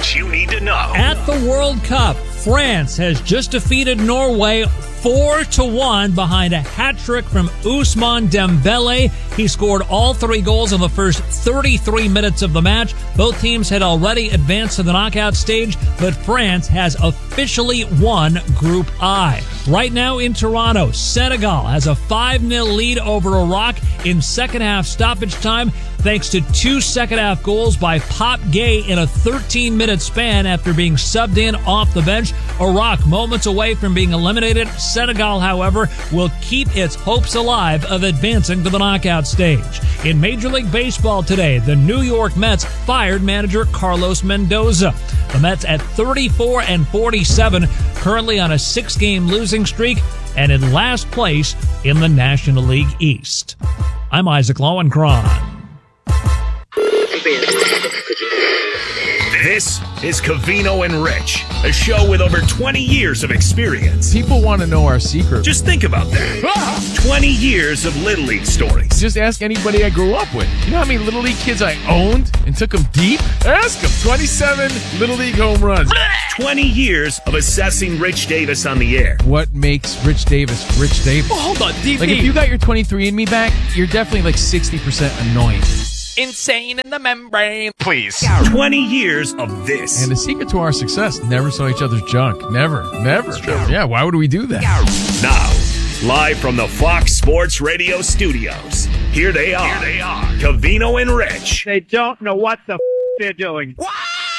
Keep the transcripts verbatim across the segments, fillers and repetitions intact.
what you need to know. At the World Cup, France has just defeated Norway four to one behind a hat trick from Ousmane Dembele. He scored all three goals in the first thirty-three minutes of the match. Both teams had already advanced to the knockout stage, but France has officially won Group I. Right now in Toronto, Senegal has a five nil lead over Iraq in second half stoppage time, thanks to two second half goals by Pop Gay in a thirteen minute span after being subbed in off the bench. Iraq moments away from being eliminated. Senegal, however, will keep its hopes alive of advancing to the knockout stage. In Major League Baseball today, the New York Mets fired manager Carlos Mendoza. The Mets at thirty-four and forty-seven, currently on a six game losing streak and in last place in the National League East. I'm Isaac Lowenkron. This is Covino and Rich, a show with over twenty years of experience. People want to know our secret. Just think about that. twenty years of Little League stories. Just ask anybody I grew up with. You know how many Little League kids I owned and took them deep? Ask them. twenty-seven Little League home runs. twenty years of assessing Rich Davis on the air. What makes Rich Davis Rich Davis? Oh, hold on, D P. Like, if you got your twenty-three and me back, you're definitely like sixty percent annoying. Insane in the membrane. Please. twenty years of this. And the secret to our success, never saw each other's junk. Never. Never. Yeah, why would we do that? Now, live from the Fox Sports Radio studios, here they are. Here they are. Covino and Rich. They don't know what the f*** they're doing. Yo,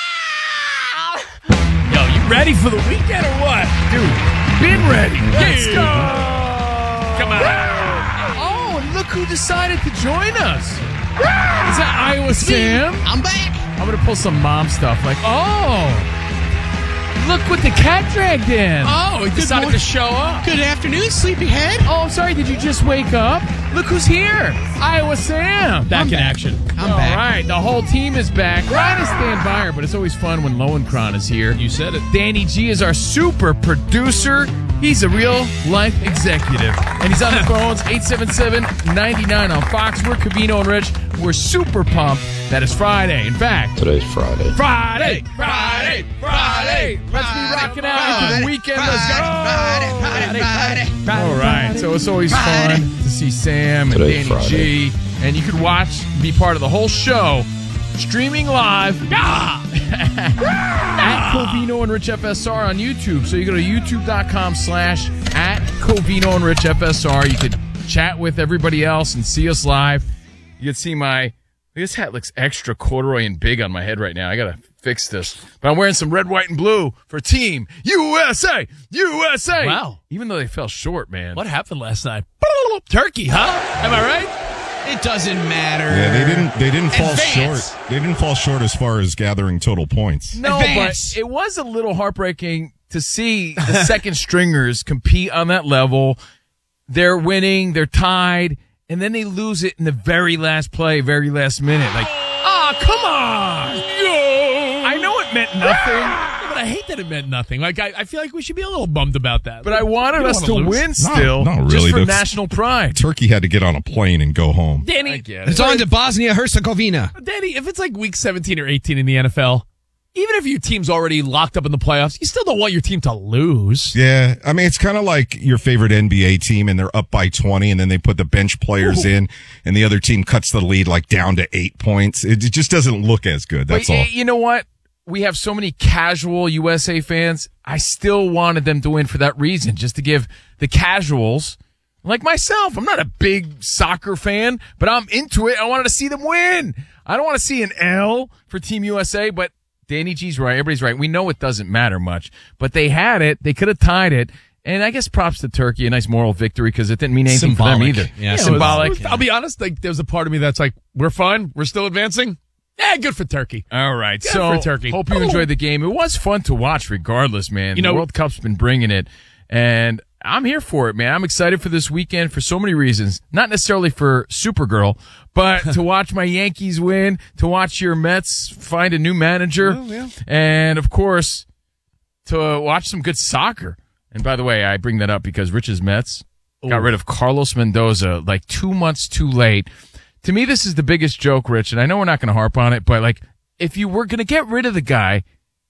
you ready for the weekend or what? Dude, been ready. Let's go. Come on. Oh, and look who decided to join us. Is that Iowa Sam? I'm back. I'm going to pull some mom stuff like, oh, look what the cat dragged in. Oh, he decided morning. to show up. Good afternoon, sleepyhead. Oh, I'm sorry. Did you just wake up? Look who's here. Iowa Sam. Back I'm in back. action. I'm All back. right. The whole team is back. Ryan is stand by her, but it's always fun when Lowenkron is here. You said it. Danny G is our super producer. He's a real life executive. And he's on the phones, eight seven seven, nine nine on Fox. We're Covino and Rich. We're super pumped that it's Friday. In fact, Today's Friday. Friday, Friday, Friday. Let's be rocking out into the weekend. Let's go. Friday, Friday, Friday, Friday. All right. So it's always Friday. fun to see Sam and Today's Danny Friday. G. And you could watch, be part of the whole show, streaming live. At Covino and Rich F S R on YouTube. So you go to youtube.com slash at Covino and Rich F S R. You could chat with everybody else and see us live. You can see my, this hat looks extra corduroy and big on my head right now. I got to fix this. But I'm wearing some red, white, and blue for Team U S A. U S A. Wow. Even though they fell short, man. What happened last night? Turkey, huh? Am I right? It doesn't matter. Yeah, they didn't. They didn't fall Advance. short. They didn't fall short as far as gathering total points. No, Advance. but it was a little heartbreaking to see the second stringers compete on that level. They're winning, they're tied, and then they lose it in the very last play, very last minute. Like, oh, come on! I know it meant nothing, But I hate that it meant nothing. Like I, I feel like we should be a little bummed about that. but I wanted You us don't to wanna lose. win still, not just really. for That's- national pride. Turkey had to get on a plane and go home. Danny, I get It's it. on to Bosnia Herzegovina. Danny, if it's like week seventeen or eighteen in the N F L, even if your team's already locked up in the playoffs, you still don't want your team to lose. Yeah, I mean it's kind of like your favorite N B A team, and they're up by twenty, and then they put the bench players Ooh. in, and the other team cuts the lead like down to eight points. It, it just doesn't look as good. That's But all. y- you know what? We have so many casual U S A fans. I still wanted them to win for that reason, just to give the casuals, like myself, I'm not a big soccer fan, but I'm into it. I wanted to see them win. I don't want to see an L for Team U S A, but Danny G's right. Everybody's right. We know it doesn't matter much, but they had it. They could have tied it. And I guess props to Turkey, a nice moral victory because it didn't mean anything Symbolic. for them either. Yeah, it was- symbolic. it was- I'll be honest, like there's a part of me that's like, we're fine, we're still advancing. Yeah, good for Turkey. All right. Good so for Turkey. hope you enjoyed the game. It was fun to watch regardless, man. You know- the World Cup's been bringing it. And I'm here for it, man. I'm excited for this weekend for so many reasons. Not necessarily for Supergirl, but to watch my Yankees win, to watch your Mets find a new manager, Oh, yeah. and of course, to watch some good soccer. And by the way, I bring that up because Rich's Mets got rid of Carlos Mendoza like two months too late. To me, this is the biggest joke, Rich, and I know we're not going to harp on it, but like, if you were going to get rid of the guy,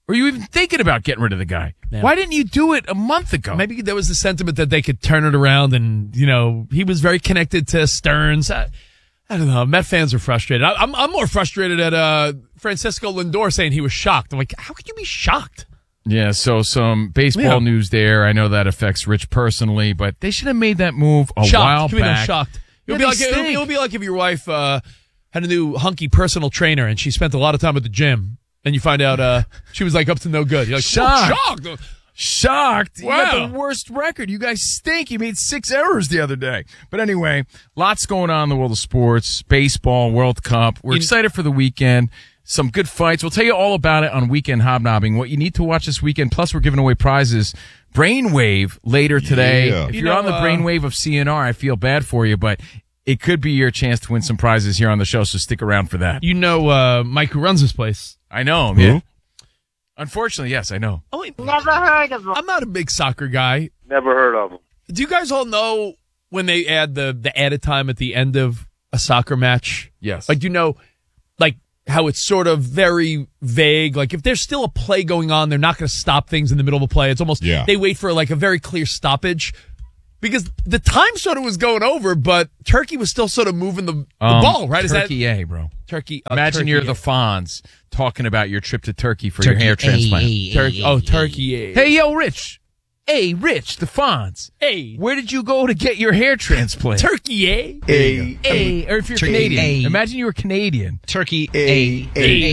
Or are you even thinking about getting rid of the guy? Yeah. Why didn't you do it a month ago? Maybe there was the sentiment that they could turn it around, and you know he was very connected to Stearns. I, I don't know. Met fans are frustrated. I, I'm I'm more frustrated at uh, Francisco Lindor saying he was shocked. I'm like, how could you be shocked? Yeah, so some baseball Yeah. news there. I know that affects Rich personally, but they should have made that move a Shocked. while Give me no back. shocked. It would Yeah, be like they it would, stink. it would be like if your wife uh, had a new hunky personal trainer and she spent a lot of time at the gym, and you find out uh, she was like up to no good. You're like, Shocked. "Oh, shocked. Shocked. You Wow. got the worst record. You guys stink. You made six errors the other day. But anyway, lots going on in the world of sports, baseball, World Cup. We're You- excited for the weekend. Some good fights. We'll tell you all about it on Weekend Hobnobbing. What you need to watch this weekend. Plus, we're giving away prizes. Brainwave later today. Yeah. If You you're know, on the uh, brainwave of C N R, I feel bad for you, but it could be your chance to win some prizes here on the show, so stick around for that. You know uh, Mike who runs this place. I know. Who? Yeah. Unfortunately, yes, I know. Oh, wait, Never heard of him. I'm not a big soccer guy. Never heard of him. Do you guys all know when they add the the added time at the end of a soccer match? Yes. Like, you know, like how it's sort of very vague. Like if there's still a play going on, they're not going to stop things in the middle of a play. It's almost, Yeah. they wait for like a very clear stoppage because the time sort of was going over, but Turkey was still sort of moving the, the Um, ball, right? Is that Turkey A, bro. Turkey? uh, Imagine Turkey you're A. the Fonz talking about your trip to Turkey for your hair Turkey, transplant. ay, ay, Turkey. ay, Oh, ay. Turkey. A. Hey, yo, Rich. Hey, Rich, the Fonz. Hey. Where did you go to get your hair transplant? Turkey. A. A. A. Or if you're Turkey Canadian. A. Imagine you were Canadian. Turkey A.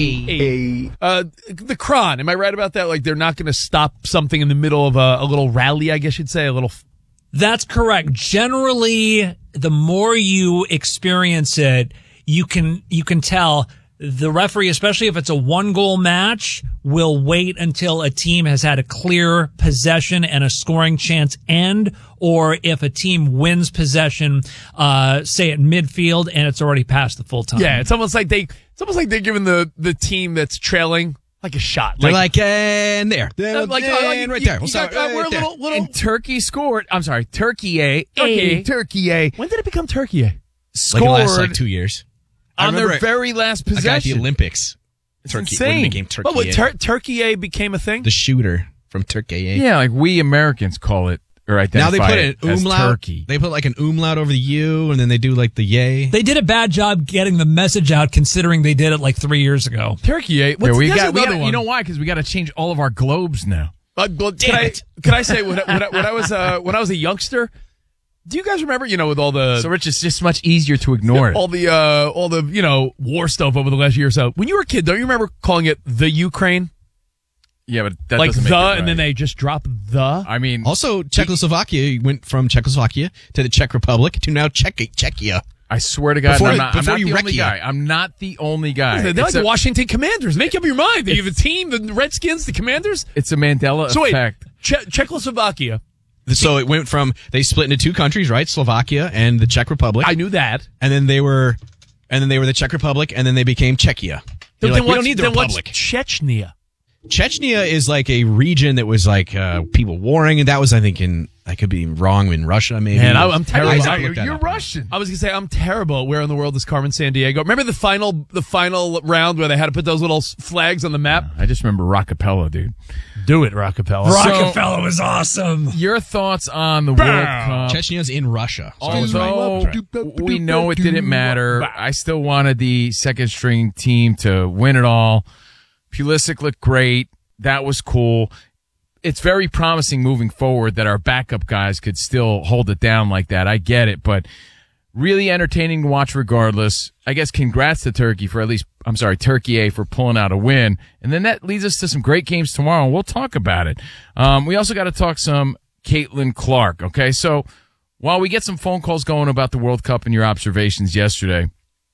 A. Uh, the Kron. Am I right about that? Like they're not going to stop something in the middle of a, a little rally, I guess you'd say, a little. That's correct. Generally, the more you experience it, you can you can tell the referee, especially if it's a one goal match, will wait until a team has had a clear possession and a scoring chance end, or if a team wins possession, uh, say at midfield and it's already past the full time. Yeah, it's almost like they. It's almost like they're giving the the team that's trailing like a shot. They're like, and there. Uh, like, uh, like, and right you- there. you We'll start got- uh, right we're a there. little, little. And Turkey scored. I'm sorry, Turkey A. Turkey. A. Turkey A. When did it become Turkey? Like Scored the last like two years. I on their remember it- very last Like at the possession. Olympics. It's Turkey insane. when it became Turkey. Oh, wait, A. Tur- Turkey A became a thing. the shooter from Turkey A. Yeah, like we Americans call it or identify Now they put it an as umlaut. Turkey. They put like an umlaut over the U, and then they do like the yay. They did a bad job getting the message out considering they did it like three years ago. Turkey A. Yeah, What's, we there's got, we another got- one. you know why? Because we got to change all of our globes now. Uh, well, can I, can I say when, I- when, I, when I was uh, when I was a youngster? Do you guys remember? You know, with all the So, Rich, it's just much easier to ignore it. all the uh, all the you know war stuff over the last year or so. When you were a kid, don't you remember calling it the Ukraine? Yeah, but that Like doesn't the, make it right. and then they just drop the. I mean, Also, Czechoslovakia went from Czechoslovakia to the Czech Republic to now Czech Czechia. I swear to God, Before- I'm not, I'm before not you the wreck only ya. guy. I'm not the only guy. They're like It's the a- Washington Commanders. Make up your mind. You have a team, the Redskins, the Commanders. It's a Mandela So wait, effect. che- Czechoslovakia. So it went from they split into two countries, right? Slovakia and the Czech Republic. I knew that. and then they were, and then they were the Czech Republic, and then they became Czechia. They're Then like, we what's- don't need the then what's Republic. Chechnya. Chechnya is like a region that was like uh, people warring, and that was, I think, in I could be wrong in Russia, maybe. Man, I- I'm terrible. Isaac I- looked that You're up. Russian. I was gonna say I'm terrible. Where in the world is Carmen San Diego? Remember the final the final round where they had to put those little s- flags on the map? I just remember Rockapella, dude. Do it, Rockapella. Rockefeller was awesome. Your thoughts on the World Cup? Chechnya's in Russia. So I was right. Although we know it didn't matter, I still wanted the second string team to win it all. Pulisic looked great. That was cool. It's very promising moving forward that our backup guys could still hold it down like that. I get it, but really entertaining to watch regardless. I guess congrats to Turkey for at least, I'm sorry, Turkey A for pulling out a win. And then that leads us to some great games tomorrow, and we'll talk about it. Um, we also got to talk some Caitlin Clark, okay? So while we get some phone calls going about the World Cup and your observations yesterday,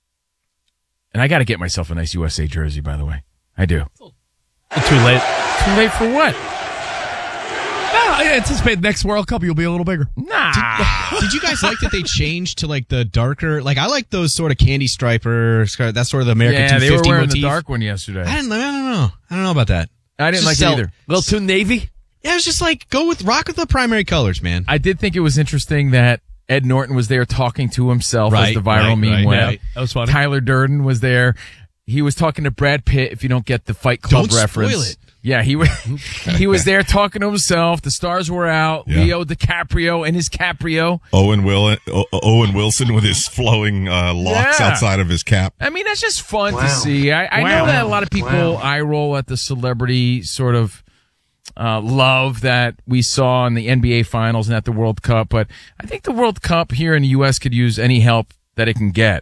and I got to get myself a nice U S A jersey, by the way. I do. Too late. Too late for what? No, I anticipate next World Cup you'll be a little bigger. Nah. Did you guys like that they changed to like the darker? Like I like those sort of candy striper. That's sort of the American Yeah, they two were fifty wearing motif. the dark one yesterday. I didn't. I don't know. I don't know about that. I didn't like Just it sell- either. A little too navy. Yeah, it was just like go with rock with the primary colors, man. I did think it was interesting that Ed Norton was there talking to himself as Right, the viral right, meme right, went. right. That was funny. Tyler Durden was there. He was talking to Brad Pitt, if you don't get the Fight Club Don't reference. spoil it. Yeah, he was he was there talking to himself. The stars were out. Yeah. Leo DiCaprio and his Caprio. Owen Will o- Owen Wilson with his flowing uh, locks Yeah. outside of his cap. I mean, that's just fun to see. I, I know that a lot of people eye roll at the celebrity sort of uh, love that we saw in the N B A Finals and at the World Cup, but I think the World Cup here in the U S could use any help that it can get.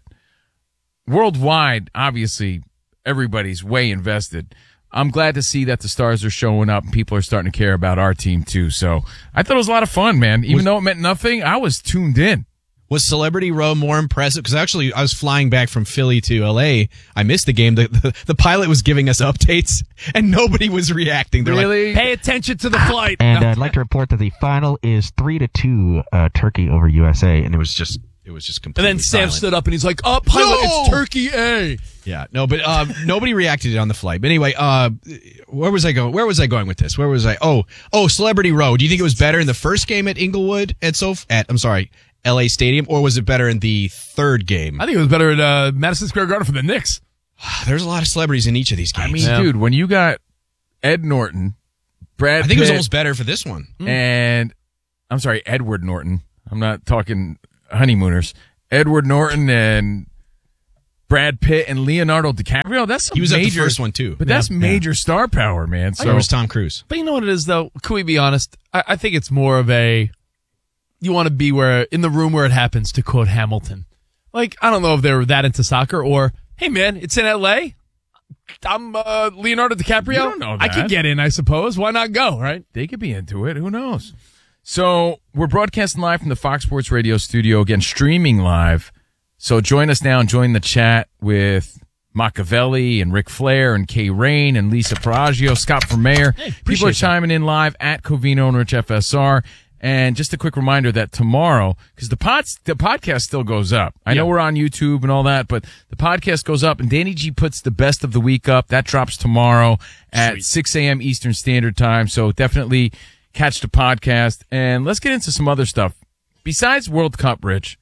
Worldwide, obviously, everybody's way invested. I'm glad to see that the stars are showing up and people are starting to care about our team too. So I thought it was a lot of fun, man. Even Was- though it meant nothing, I was tuned in. Was Celebrity Row more impressive? Because actually, I was flying back from Philly to L A. I missed the game. The, the, the pilot was giving us updates, and nobody was reacting. They're Really? Pay attention to the flight. And uh, I'd like to report that the final is three to two uh, Turkey over U S A. like, And and it was just, it was just And completely then Sam silent. stood up and he's like, "Oh, pilot, No! it's Turkey A." Yeah, no, but uh, nobody reacted on the flight. But anyway, uh, where was I going? Where was I going with this? Where was I? Oh, oh, Celebrity Row. Do you think it was better in the first game at Inglewood at Sof at I'm sorry, L A Stadium, or was it better in the third game? I think it was better at uh, Madison Square Garden for the Knicks. There's a lot of celebrities in each of these games. I mean, Yeah. dude, when you got Ed Norton, Brad I think it was Pitt, almost better for this one. and I'm sorry, Edward Norton. I'm not talking honeymooners. Edward Norton and Brad Pitt and Leonardo DiCaprio. That's some He was at the major, first one, too. But that's Yeah. major star power, man. So So it was Tom Cruise. But you know what it is, though? Can we be honest? I, I think it's more of a, you want to be where, in the room where it happens, to quote Hamilton. Like, I don't know if they were that into soccer, or, hey man, it's in L A. I'm uh, Leonardo DiCaprio. You don't know I that. could get in, I suppose. Why not go, right? they could be into it. Who knows? So we're broadcasting live from the Fox Sports Radio studio, again, streaming live. So join us now and join the chat with Machiavelli and Ric Flair and Kay Rain and Lisa Paraggio, Scott for Mayor. People appreciate are that. chiming in live at Covino and Rich F S R. And just a quick reminder that tomorrow, because the pods, the podcast still goes up. I know Yeah. we're on YouTube and all that, but the podcast goes up, and Danny G puts the best of the week up. That drops tomorrow at six a.m. Eastern Standard Time. So definitely catch the podcast. And let's get into some other stuff besides World Cup, Rich.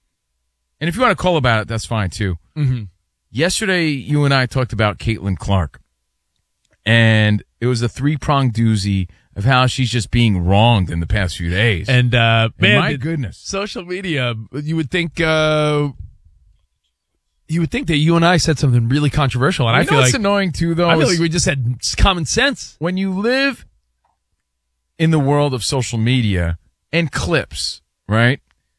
And if you want to call about it, that's fine too. Mm-hmm. Yesterday, you and I talked about Caitlin Clark, and it was a three-pronged doozy of how she's just being wronged in the past few days. And, uh, And man, my the- goodness. social media, you would think, uh, you would think that you and I said something really controversial, and You I know feel what's like, annoying too, though? I feel is like we just had common sense. when you live in the world of social media and clips, right?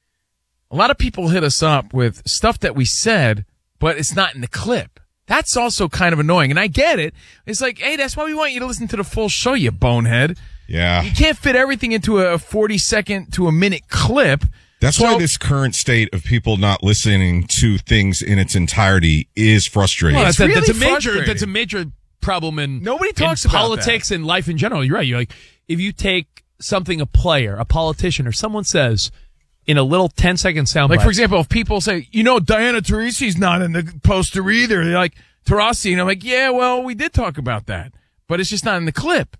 A lot of people hit us up with stuff that we said, but it's not in the clip. That's also kind of annoying. And I get it. It's like, hey, that's why we want you to listen to the full show, you bonehead. Yeah. You can't fit everything into a forty second to a minute clip. That's So- why this current state of people not listening to things in its entirety is frustrating. Well, It's that's, a, that's a really major. frustrating. That's a major problem in Nobody in talks about politics and life in general. You're right. You're like, if you take something a player, a politician, or someone says in a little ten second soundbite, Like, for example, if people say, you know, Diana Taurasi's not in the poster either. They're like, Taurasi. And I'm like, yeah, well, we did talk about that, but it's just not in the clip.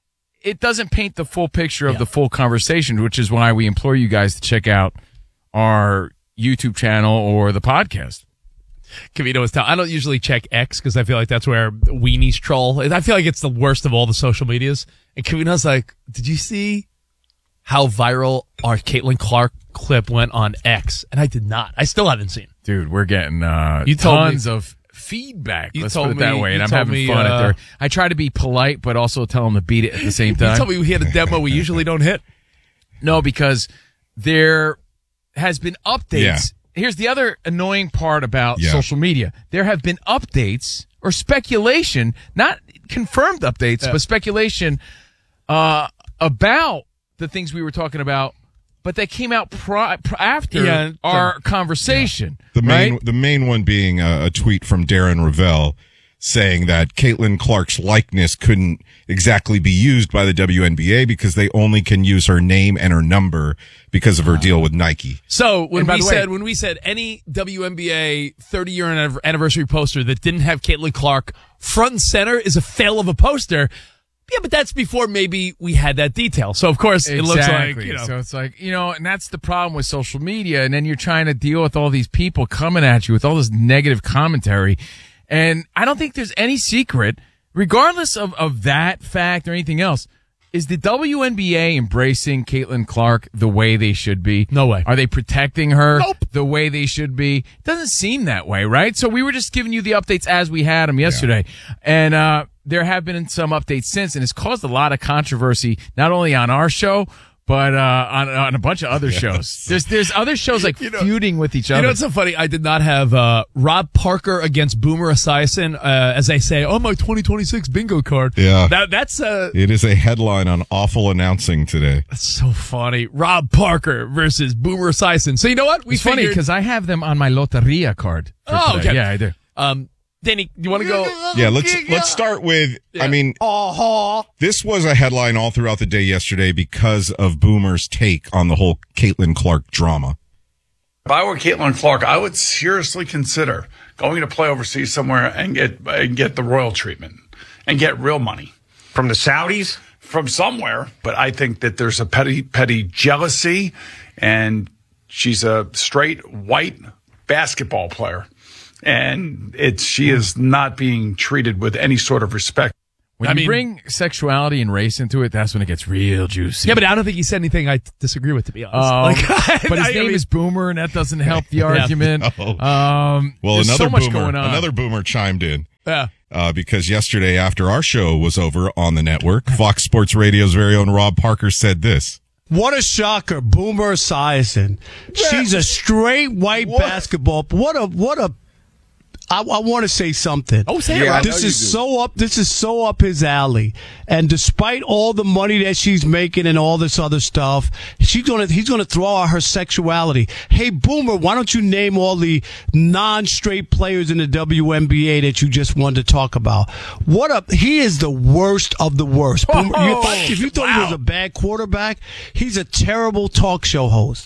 It doesn't paint the full picture of the full conversation, which is why we implore you guys to check out our YouTube channel or the podcast. Cavito was telling, I don't usually check X because I feel like that's where weenies troll. I feel like it's the worst of all the social medias. And Cavito's like, did you see how viral our Caitlin Clark clip went on X? And I did not. I still haven't seen. Dude, we're getting uh, You told tons me- of feedback. You Let's told put it that me- way. And you I'm told having me, fun uh, at there. I try to be polite, but also tell them to beat it at the same You time. told me we had a demo we usually don't hit. No, because there has been updates. Yeah. Here's the other annoying part about Yeah. social media. There have been updates or speculation, not confirmed updates, Yeah. but speculation uh, about the things we were talking about, but they came out pri- pr- after Yeah, our conversation. The main, right? the main one being a, a tweet from Darren Ravel saying that Caitlin Clark's likeness couldn't exactly be used by the W N B A because they only can use her name and her number because of her deal with Nike. So when And by we the way- said when we said any W N B A thirty year anniversary poster that didn't have Caitlin Clark front and center is a fail of a poster. Yeah, but that's before maybe we had that detail. So of course it looks like, you know, So it's like, you know, and that's the problem with social media. And then you're trying to deal with all these people coming at you with all this negative commentary. And I don't think there's any secret. regardless of, of that fact or anything else, is the W N B A embracing Caitlin Clark the way they should be? No way. Are they protecting her Nope. the way they should be? Doesn't seem that way, right? So we were just giving you the updates as we had them yesterday. Yeah. And uh there have been some updates since, and it's caused a lot of controversy, not only on our show, but uh, on, on a bunch of other Yes. shows. There's there's other shows like You know- feuding with each other. You know what's so funny? I did not have uh, Rob Parker against Boomer Esiason, uh, as they say, on my twenty twenty-six bingo card. Yeah. That, that's uh, It is a headline on awful announcing today. that's so funny. Rob Parker versus Boomer Esiason. So you know what? We It's funny figured- because I have them on my Loteria card. for Oh, today. okay. Yeah, I do. Um, Danny, you want to go? Yeah, let's let's start with. I mean, this was a headline all throughout the day yesterday because of Boomer's take on the whole Caitlin Clark drama. If I were Caitlin Clark, I would seriously consider going to play overseas somewhere and get and get the royal treatment and get real money From the Saudis? from somewhere. But I think that there's a petty petty jealousy, and she's a straight white basketball player, and it's she is not being treated with any sort of respect. When I you mean- bring sexuality and race into it, that's when it gets real juicy. Yeah, but I don't think he said anything I disagree with, to be honest. Um, Like, but his I name mean- is Boomer, and that doesn't help the argument. No. Um, Well, there's another so much boomer, going on. another boomer chimed in. Yeah. Uh, because yesterday, after our show was over on the network, Fox Sports Radio's very own Rob Parker said this. What a shocker, Boomer Esiason. She's a straight white basketball. What a what a. I, I want to say something. Oh, say it, Rob. This is so up. This is so up his alley. And despite all the money that she's making and all this other stuff, she's gonna he's gonna throw out her sexuality. Hey, Boomer, why don't you name all the non-straight players in the W N B A that you just wanted to talk about? What a he is the worst of the worst. Boomer, Oh, if, I- if you thought he was wow. a bad quarterback, he's a terrible talk show host.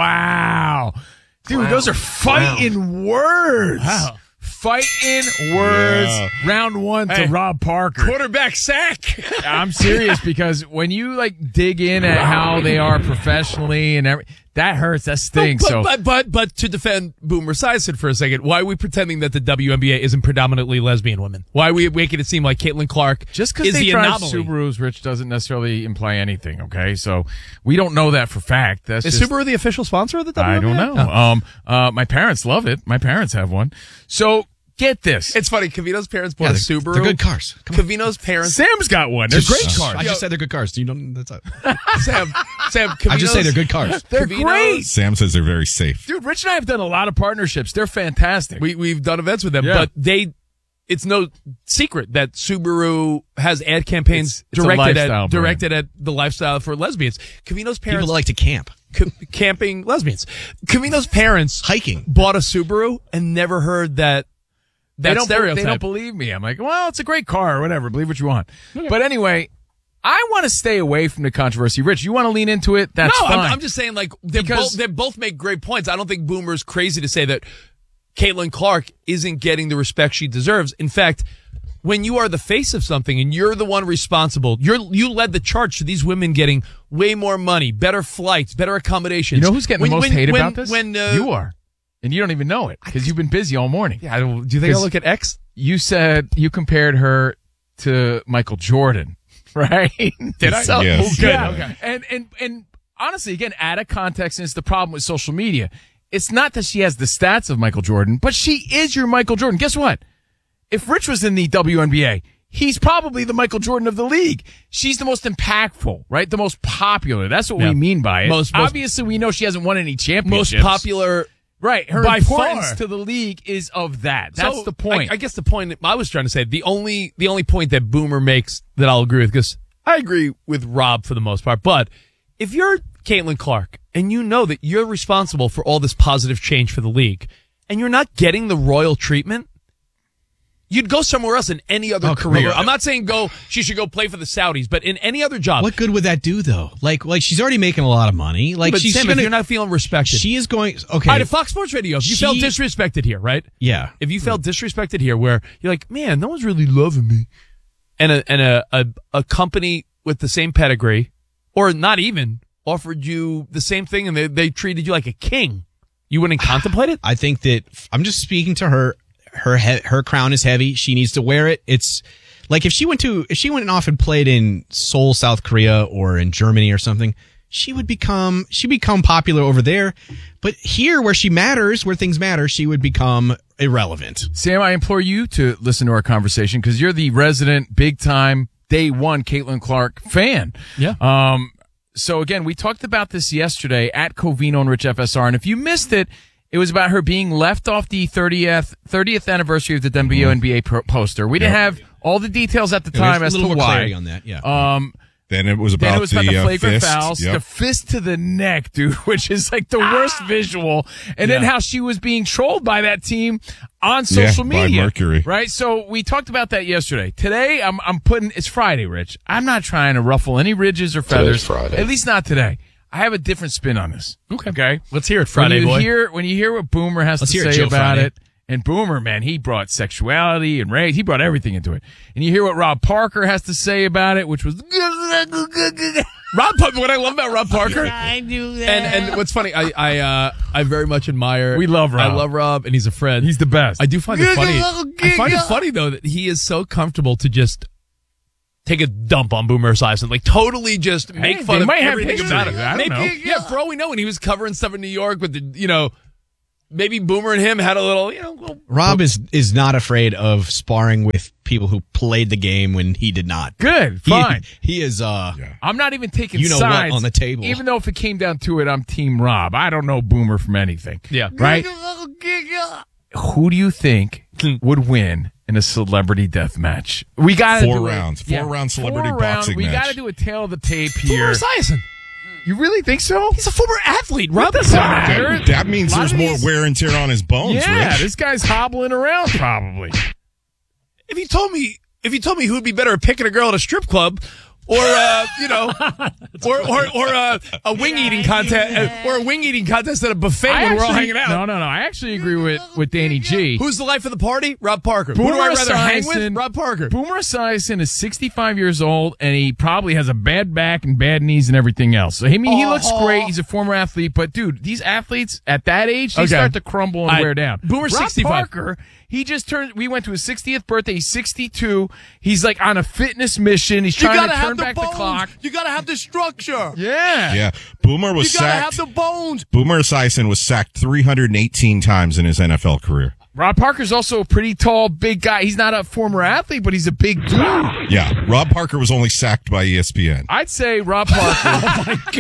Wow. Dude, those are fighting words. Wow. Fighting words. Yeah. Round one Hey. to Rob Parker. Quarterback sack. I'm serious because when you like dig in at how they are professionally and every, that hurts. That stings. But, so but, but, but to defend Boomer Esiason for a second, why are we pretending that the W N B A isn't predominantly lesbian women? Why are we making it seem like Caitlin Clark just because is they the drive anomaly? Subarus, Rich, doesn't necessarily imply anything. Okay, so we don't know that for fact. That's Is just, Subaru the official sponsor of the W I N B A? don't know. Oh. Um, uh, my parents love it. My parents have one. So get this. It's funny. Cavino's parents bought Yeah, a they're, Subaru. they're good cars. Come on. Cavino's parents. Sam's got one. They're great cars. I just said they're good cars. You don't. That's. A, Sam. Sam. I just say Cavino's- they're good cars. They're Cavino's- great. Sam says they're very safe. Dude, Rich and I have done a lot of partnerships. They're fantastic. We we've done events with them, Yeah. but they. It's no secret that Subaru has ad campaigns It's- it's a directed lifestyle at brand. directed at the lifestyle for lesbians. Cavino's people parents that like to camp, ca- camping lesbians. Cavino's parents hiking. bought a Subaru and never heard that. That they don't, stereotype. they don't believe me. I'm like, well, it's a great car or whatever. Believe what you want. But anyway, I want to stay away from the controversy. Rich, you want to lean into it? That's no, fine. I'm, I'm just saying, like, they Because- both, they both make great points. I don't think Boomer's crazy to say that Caitlin Clark isn't getting the respect she deserves. In fact, when you are the face of something and you're the one responsible, you're, you led the charge to these women getting way more money, better flights, better accommodations. You know who's getting When- the most when- hate when- about this? When, uh, you are. And you don't even know it because you've been busy all morning. Yeah, I don't, do you think I 'Cause look at X? You said you compared her to Michael Jordan, right? Did I? So- Yes. good. Yeah. Okay. And, and, and honestly, again, out of context, and it's the problem with social media. It's not that she has the stats of Michael Jordan, but she is your Michael Jordan. Guess what? If Rich was in the W N B A, he's probably the Michael Jordan of the league. She's the most impactful, right? The most popular. That's what Yeah. we mean by it. Most- most- Obviously, we know she hasn't won any Most championships. popular. Right. Her by importance far. to the league is of that. That's So, the point. I, I guess the point I was trying to say, the only the only point that Boomer makes that I'll agree with, because I agree with Rob for the most part, but if you're Caitlin Clark and you know that you're responsible for all this positive change for the league and you're not getting the royal treatment, you'd go somewhere else in any other Oh, career. no, I'm not saying go, she should go play for the Saudis, but in any other job. What good would that do, though? Like, like she's already making a lot of money. Like, but she's Sam, gonna. if you're not feeling respected. she is going. Okay. All right, at Fox Sports Radio, if you She- felt disrespected here, right? yeah. If you felt disrespected here, where you're like, man, no one's really loving me, and a and a a, a company with the same pedigree, or not even, offered you the same thing, and they they treated you like a king, you wouldn't contemplate it? I think that I'm just speaking to her. Her he- her crown is heavy. She needs to wear it. It's Like if she went to, if she went off and played in Seoul, South Korea, or in Germany or something, she would become, she become popular over there. But here, where she matters, where things matter, she would become irrelevant. Sam, I implore you to listen to our conversation because you're the resident, big time, day one Caitlin Clark fan. Yeah. Um. So again, we talked about this yesterday at Covino and Rich F S R, and if you missed it, it was about her being left off the thirtieth thirtieth anniversary of the W N B A pro- poster. We didn't Yep. have all the details at the Yeah, time there's as a little to more why. clarity on that, yeah. Um. Then it was about, Then it was about the, the uh, flagrant fist. fouls, Yep. the fist to the neck, dude, which is like the worst visual. And then Yeah. how she was being trolled by that team on Yeah, social by media. Mercury. Right? So we talked about that yesterday. Today, I'm I'm putting, it's Friday, Rich. I'm not trying to ruffle any ridges or feathers. Friday. At least not today. I have a different spin on this. Okay. Okay? Let's hear it, Friday when you boy. Hear, when you hear what Boomer has Let's to hear it, say Joe about Friday. it, and Boomer, man, he brought sexuality and race. He brought everything into it. And you hear what Rob Parker has to say about it, which was Rob Parker. What I love about Rob Parker, I do that. and and what's funny, I I uh, I very much admire. We love Rob. I love Rob, and he's a friend. He's the best. I do find it funny. I find it funny though that he is so comfortable to just take a dump on Boomer Esiason, like totally just make Hey, fun they of might have everything history. about it. I don't Maybe, know. yeah, for all we know, when he was covering stuff in New York with the, you know, maybe Boomer and him had a little, you know, little, Rob is is not afraid of sparring with people who played the game when he did not. Good, He- fine. He, is uh I'm not even taking You know what sides on the table. Even though if it came down to it, I'm Team Rob. I don't know Boomer from anything. Yeah. Right? Who do you think would win in a celebrity death match? We got Four do rounds. A, Four round celebrity four round, boxing We match. got to do a tail of the tape Boomer here. Esiason. You really think so? He's a former athlete. Rob That doesn't Parker. matter. That, that means A lot there's of more these- wear and tear on his bones, Yeah, Rich. this guy's hobbling around probably. If you told me, if you told me who would be better at picking a girl at a strip club, or uh, you know, or or or uh, a wing eating contest, or a wing eating contest at a buffet I when we're all actually- hanging out. No, no, no. I actually agree with, with Danny G. Who's the life of the party? Rob Parker. Who Boomer do I rather hang with? Esiason- Rob Parker. Boomer Esiason is sixty-five years old, and he probably has a bad back and bad knees and everything else. So, I mean, he looks great. He's a former athlete, but dude, these athletes at that age, they Okay. start to crumble and I- wear down. Boomer's Rob sixty-five. Parker, he just turned. We went to his sixtieth birthday. He's sixty-two. He's like on a fitness mission. He's you trying gotta to have turn the back bones. the clock. You gotta have the structure. Yeah. Yeah. Boomer was You gotta sacked. have the bones. Boomer Esiason was sacked three hundred eighteen times in his N F L career. Rob Parker's also a pretty tall, big guy. He's not a former athlete, but he's a big dude. Yeah. Rob Parker was only sacked by E S P N. I'd say Rob Parker. oh my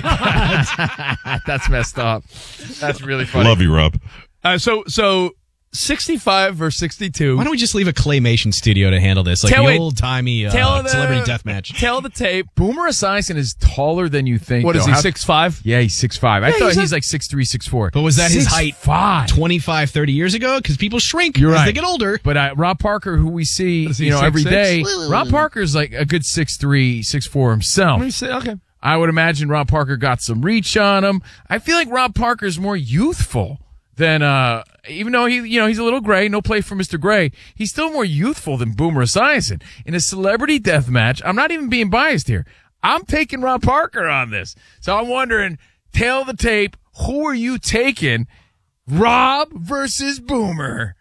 god, that's messed up. That's really funny. Love you, Rob. Uh, so so sixty-five versus sixty-two. Why don't we just leave a claymation studio to handle this, like Tell the it- old timey Tell uh, the celebrity death match? Tell the tape. Boomer Esiason is taller than you think. What is though. he? How- Six five. Yeah, he's six five. I Yeah, thought he's he's, a- like six three, six four. But was that his height Five. twenty-five, thirty years ago? Because people shrink You're as right. they get older. But uh, Rob Parker, who we see, Is he you know, six every six? day, Rob Parker's like a good six three, six four himself. Let me say, okay. I would imagine Rob Parker got some reach on him. I feel like Rob Parker's more youthful than, uh, even though he, you know, he's a little gray, no play for Mister Gray, he's still more youthful than Boomer Esiason. In a celebrity death match, I'm not even being biased here. I'm taking Rob Parker on this. So I'm wondering, tail the tape, who are you taking? Rob versus Boomer.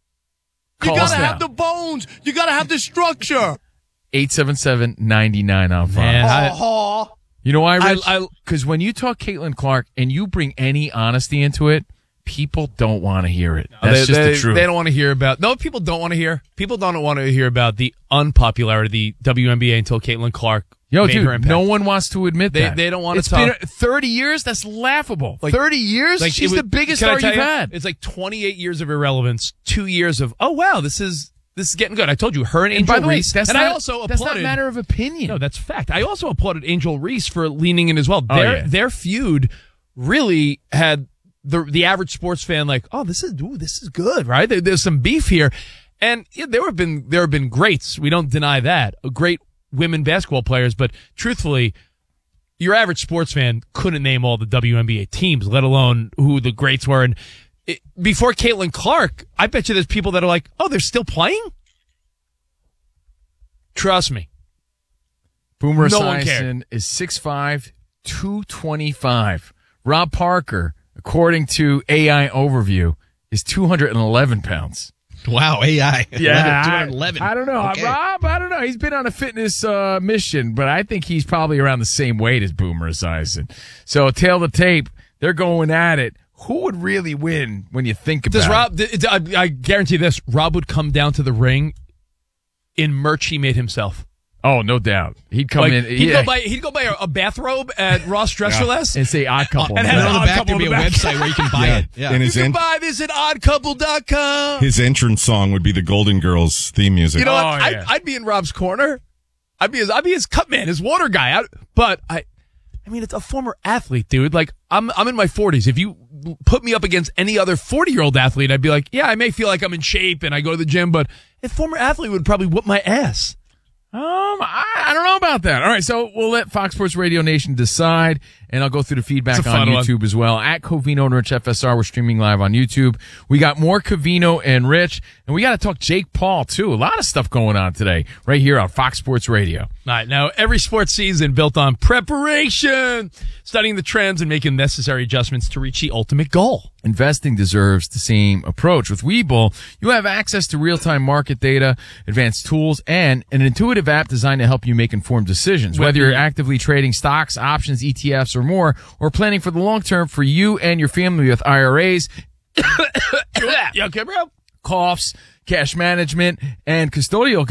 You Call us gotta now. have the bones. You gotta have the structure. eight seven seven, nine nine on five. Man, I- Oh, You know why, Rich? I- I- Because when you talk Caitlin Clark and you bring any honesty into it, people don't want to hear it. That's they, just they, the truth. They don't want to hear about. No, people don't want to hear. People don't want to hear about the unpopularity of the W N B A until Caitlin Clark Yo, made her dude, impact. no one wants to admit They- that. they don't wanna It's talk. been thirty years? That's laughable. Like- thirty years? Like, She's it was- the biggest can I star tell you've you? had. It's like twenty-eight years of irrelevance, two years of oh wow, this is this is getting good. I told you, her and And Angel by the way, Reese. that's and not, I also that's not applauded. a matter of opinion. No, that's fact. I also applauded Angel Reese for leaning in as well. Oh, Their yeah. their feud really had the the average sports fan like, oh, this is ooh, this is good, right? There, there's some beef here, and yeah, there have been there have been greats. We don't deny that, great women basketball players. But truthfully, your average sports fan couldn't name all the W N B A teams, let alone who the greats were. And it, before Caitlin Clark, I bet you there's people that are like, oh, they're still playing. Trust me. Boomer No one Esiason is six five, two twenty-five. Rob Parker, according to A I Overview, is two hundred eleven pounds. Wow, A I. Yeah, two eleven. I, I don't know. Okay. Rob, I don't know. He's been on a fitness uh, mission, but I think he's probably around the same weight as Boomer Esiason. So, tail the tape. They're going at it. Who would really win when you think about Does it? Rob? th- I, I guarantee this: Rob would come down to the ring in merch he made himself. Oh, no doubt. He'd come Like, in. He'd yeah. go buy. He'd go buy a, a bathrobe at Ross Dress for Less. and say odd couple. And on have the it on Odd the back Couple there'd be a on the back. website where you can buy Yeah. it. Yeah. And You his can en- buy this at odd couple dot com. his entrance song would be the Golden Girls theme music. You know Oh, what? yeah. I'd, I'd be in Rob's corner. I'd be his. I'd be his cut man, his water guy. I, but I, I mean, it's a former athlete, dude. Like I'm, I'm in my forties. If you put me up against any other forty-year-old athlete, I'd be like, yeah, I may feel like I'm in shape and I go to the gym, but a former athlete would probably whoop my ass. Um, I, I don't know about that. All right, so we'll let Fox Sports Radio Nation decide, and I'll go through the feedback It's a on fun one. YouTube as well. At Covino and Rich F S R, we're streaming live on YouTube. We got more Covino and Rich, and we got to talk Jake Paul, too. A lot of stuff going on today right here on Fox Sports Radio. All right, now every sports season built on preparation, studying the trends and making necessary adjustments to reach the ultimate goal. Investing deserves the same approach. With Webull, you have access to real-time market data, advanced tools, and an intuitive app designed to help you make informed decisions. Whether you're actively trading stocks, options, E T Fs, or more, or planning for the long term for you and your family with I R As, You okay, bro? coughs, cash management, and custodial